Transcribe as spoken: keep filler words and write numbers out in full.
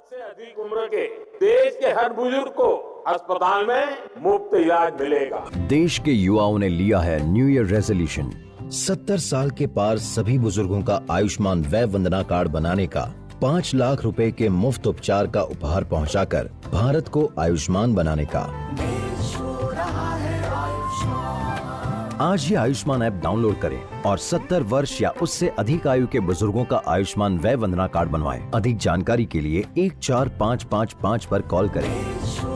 से अधिक उम्र के देश के हर बुजुर्ग को अस्पताल में मुफ्त इलाज मिलेगा। देश के युवाओं ने लिया है न्यू ईयर रेजोल्यूशन, सत्तर साल के पार सभी बुजुर्गों का आयुष्मान वय वंदना कार्ड बनाने का, पाँच लाख रुपए के मुफ्त उपचार का उपहार पहुंचाकर भारत को आयुष्मान बनाने का। आज ही आयुष्मान ऐप डाउनलोड करें और सत्तर वर्ष या उससे अधिक आयु के बुजुर्गों का आयुष्मान वय वंदना कार्ड बनवाएं। अधिक जानकारी के लिए एक चार पाँच पाँच पाँच पर कॉल करें।